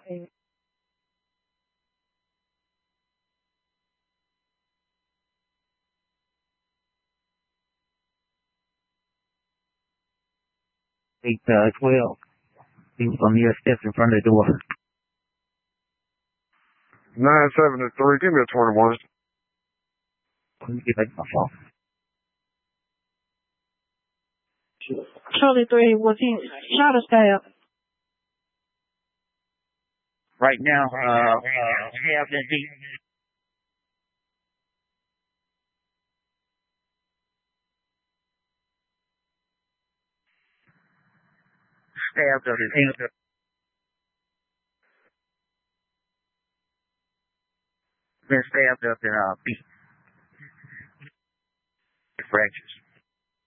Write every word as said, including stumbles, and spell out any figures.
eight uh, twelve. From your steps in front of the door. Nine seven to three. Give me a twenty-one. Let me get back to my phone. Charlie three, was he shot or stabbed? Right now, uh, stabbed in the stabbed of his hand. Been stabbed up in uh, feet. Fractures.